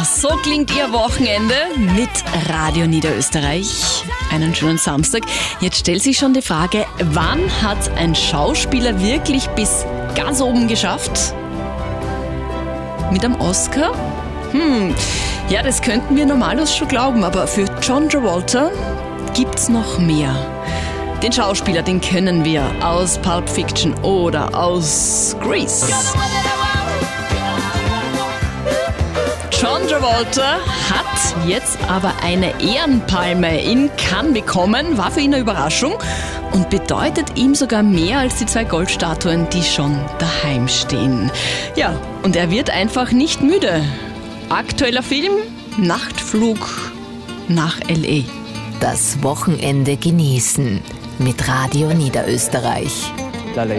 Ja, so klingt Ihr Wochenende mit Radio Niederösterreich. Einen schönen Samstag. Jetzt stellt sich schon die Frage, wann hat ein Schauspieler wirklich bis ganz oben geschafft? Mit einem Oscar? Ja, das könnten wir normalerweise schon glauben, aber für John Travolta gibt's noch mehr. Den Schauspieler, den kennen wir aus Pulp Fiction oder aus Grease. John Travolta hat jetzt aber eine Ehrenpalme in Cannes bekommen, war für ihn eine Überraschung und bedeutet ihm sogar mehr als die 2 Goldstatuen, die schon daheim stehen. Ja, und er wird einfach nicht müde. Aktueller Film, Nachtflug nach L.A. Das Wochenende genießen mit Radio Niederösterreich.